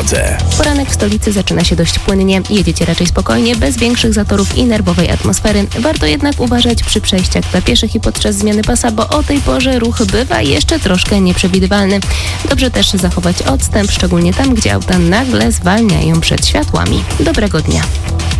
drodze. Poranek w stolicy zaczyna się dość płynnie. Jedziecie raczej spokojnie, bez większych zatorów i nerwowej atmosfery. Warto jednak uważać przy przejściach dla pieszych i podczas zmiany pasa, bo o tej porze ruch bywa jeszcze troszkę nieprzewidywalny. Dobrze też zachować odstęp, szczególnie tam, gdzie auta nagle zwalniają przed światłami. Dobrego dnia.